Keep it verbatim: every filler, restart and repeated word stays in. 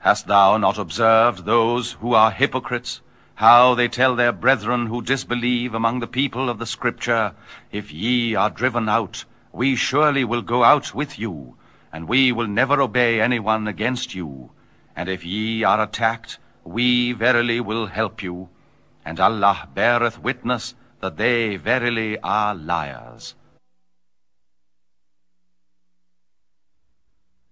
Hast thou not observed those who are hypocrites, how they tell their brethren who disbelieve among the people of the Scripture, If ye are driven out, we surely will go out with you, and we will never obey anyone against you. And if ye are attacked, we verily will help you. And Allah beareth witness that they verily are liars.